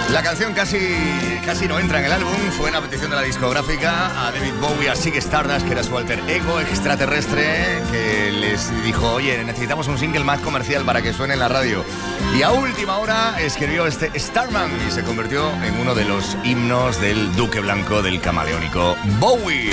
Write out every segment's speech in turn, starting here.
La canción casi no entra en el álbum. Fue una petición de la discográfica a David Bowie, a Ziggy Stardust, que era su alter ego extraterrestre, que les dijo: oye, necesitamos un single más comercial para que suene en la radio. Y a última hora escribió este Starman y se convirtió en uno de los himnos del Duque Blanco del camaleónico Bowie.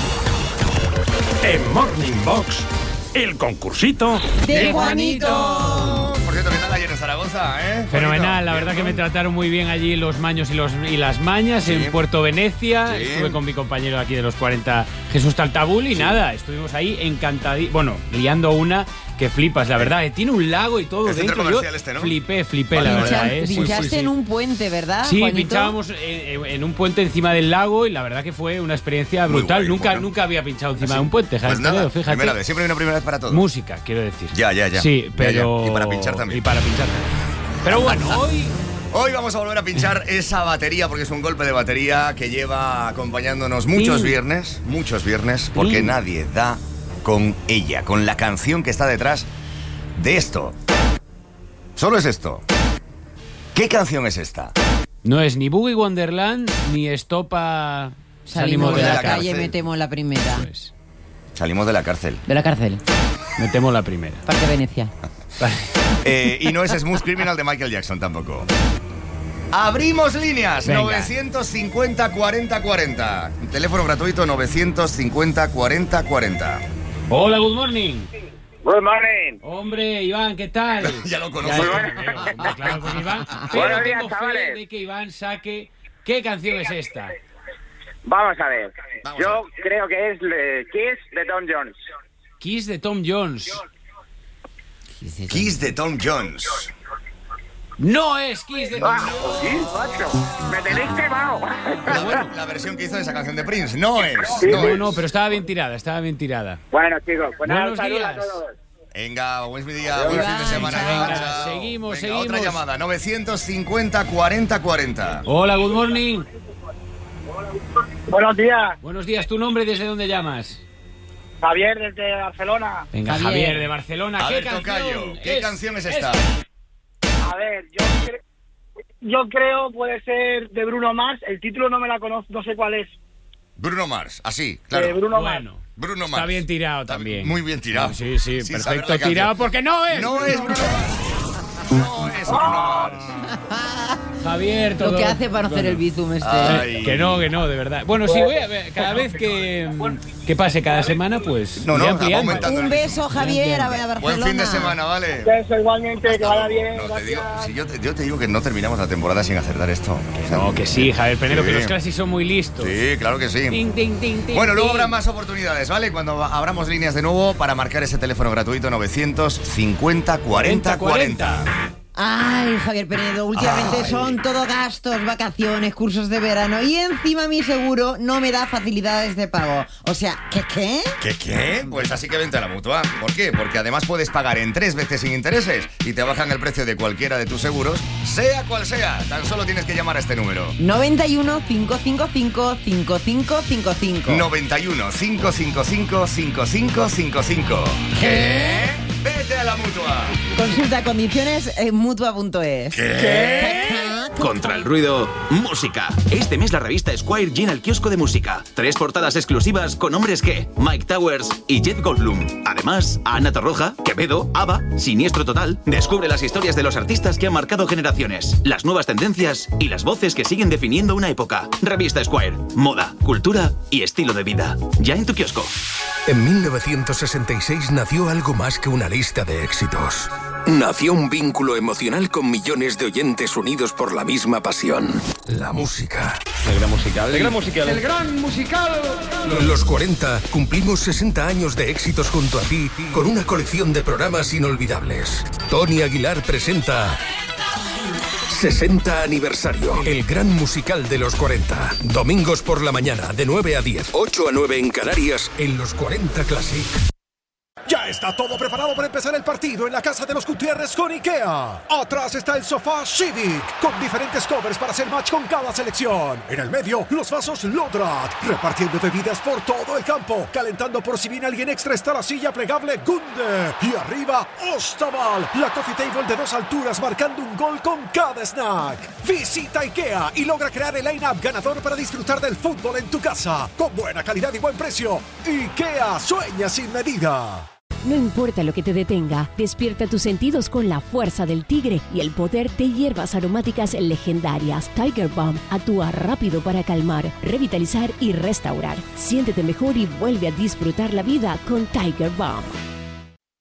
En Morning Box, el concursito de Juanito. Por cierto, ¿qué tal ayer en Zaragoza, Fenomenal, la verdad que me trataron muy bien allí los maños y las mañas, sí, en Puerto Venecia. Sí. Estuve con mi compañero aquí de los 40, Jesús Taltabul, y nada, estuvimos ahí encantadísimos. Bueno, liando una que flipas, la verdad. Tiene un lago y todo dentro. Yo ¿no? flipé, vale, la verdad. Pinchaste en un puente, ¿verdad, Sí, Juanito? Pinchábamos en un puente encima del lago y la verdad que fue una experiencia brutal. Guay, nunca había pinchado encima de un puente. Pues nada, fíjate. primera vez, siempre hay una primera vez para todo. Música, quiero decir. Ya. Sí, pero... Ya. Y para pinchar también. Pero bueno, Hoy vamos a volver a pinchar esa batería, porque es un golpe de batería que lleva acompañándonos muchos viernes, porque nadie da con ella, con la canción que está detrás de esto. Solo es esto. ¿Qué canción es esta? No es ni Boogie Wonderland ni Estopa. Salimos de la calle, metemos la primera. Pues, salimos de la cárcel. De la cárcel. Metemos la primera. Parque Venecia. Y no es Smooth Criminal de Michael Jackson tampoco. Abrimos líneas. Venga. 950 40 40. Teléfono gratuito 950 40 40. Hola, good morning. Good morning. Hombre, Iván, ¿qué tal? Ya lo conozco. Claro, con Iván. Pero tengo fe de que Iván saque qué canción es esta. Vamos a ver. Yo creo que es Kiss de Tom Jones. Kiss de Tom Jones. Kiss de Tom Jones. No es Kiss de Tom Jones. Sí, macho. Me tenéis quemado. La versión que hizo de esa canción de Prince. No es. No, pero estaba bien tirada. Bueno, chicos, pues nada, buenos días a todos. Venga, buen día, buen fin de semana. Venga, seguimos. Otra llamada, 950 40 40. Hola, good morning. Buenos días. Buenos días, ¿tu nombre desde dónde llamas? Javier, desde Barcelona. Venga, Javier de Barcelona. ¿Qué canción? ¿Qué canción es esta? A ver, yo creo puede ser de Bruno Mars. El título no me la conozco, no sé cuál es. Bruno Mars, así, claro. De Bruno Mars. Bruno Mars. Está bien tirado también. Muy bien tirado. Sí, perfecto tirado, porque no es. No es Bruno Mars. No es Bruno Mars. Javier, todo. Lo que hace para hacer el bizum este. Ay. Que no, de verdad. Bueno, sí, voy a ver, cada vez que pase cada semana, pues. No, un beso, Javier, a Barcelona. Buen fin de semana, ¿vale? Eso, igualmente, que vaya bien. No, te digo, si yo te digo que no terminamos la temporada sin acertar esto. No, que sí, Javier Penero, sí. Que los clásicos son muy listos. Sí, claro que sí. Ting, ting, ting, ting, bueno, luego ting. habrá más oportunidades, ¿vale? Cuando abramos líneas de nuevo para marcar ese teléfono gratuito 950 40 40. Ay, Javier Penedo, últimamente son todo gastos, vacaciones, cursos de verano y encima mi seguro no me da facilidades de pago. O sea, ¿qué? ¿Qué? Pues así que vente a la Mutua. ¿Por qué? Porque además puedes pagar en 3 veces sin intereses y te bajan el precio de cualquiera de tus seguros, sea cual sea. Tan solo tienes que llamar a este número. 91 555 5555. 91 555 5555. ¿Qué? Vete a la Mutua. Consulta condiciones en mutua.es. ¿Qué? Contra el ruido, música. Este mes la revista Esquire llena el kiosco de música. 3 portadas exclusivas con hombres que Mike Towers y Jeff Goldblum. Además, Ana Torroja, Quevedo, ABBA, Siniestro Total. Descubre las historias de los artistas que han marcado generaciones, las nuevas tendencias y las voces que siguen definiendo una época. Revista Esquire. Moda, cultura y estilo de vida. Ya en tu kiosco. En 1966 nació algo más que una lista de éxitos. Nació un vínculo emocional con millones de oyentes unidos por la misma pasión. La música. El gran musical. El gran musical. Los 40 cumplimos 60 años de éxitos junto a ti con una colección de programas inolvidables. Tony Aguilar presenta 60 aniversario. El gran musical de los 40. Domingos por la mañana de 9 a 10. 8 a 9 en Canarias en los 40 Classic. Ya Está todo preparado para empezar el partido en la casa de los Gutiérrez con IKEA. Atrás está el sofá Civic, con diferentes covers para hacer match con cada selección. En el medio, los vasos Lodrat, repartiendo bebidas por todo el campo. Calentando por si viene alguien extra está la silla plegable Gunde. Y arriba, Ostaval, la coffee table de 2 alturas marcando un gol con cada snack. Visita IKEA y logra crear el line-up ganador para disfrutar del fútbol en tu casa. Con buena calidad y buen precio. IKEA, sueña sin medida. No importa lo que te detenga, despierta tus sentidos con la fuerza del tigre y el poder de hierbas aromáticas legendarias. Tiger Balm actúa rápido para calmar, revitalizar y restaurar. Siéntete mejor y vuelve a disfrutar la vida con Tiger Balm.